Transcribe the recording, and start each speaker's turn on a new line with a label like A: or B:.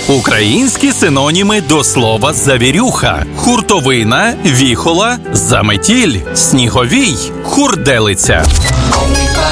A: Українські синоніми до слова завірюха: хуртовина, віхола, заметіль, сніговій, хурделиця.